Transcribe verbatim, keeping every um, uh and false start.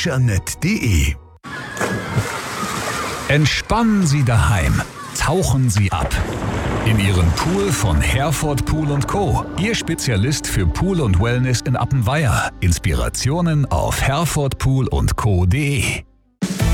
net punkt de. Entspannen Sie daheim. Tauchen Sie ab. In Ihren Pool von Herford Pool und Co. Ihr Spezialist für Pool und Wellness in Appenweier. Inspirationen auf herford pool und co punkt de.